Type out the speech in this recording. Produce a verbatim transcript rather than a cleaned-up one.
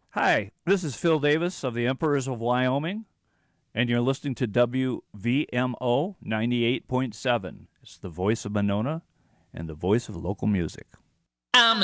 Hi, this is Phil Davis of the Emperors of Wyoming, and you're listening to W V M O ninety-eight point seven. It's the voice of Monona and the voice of local music. I'm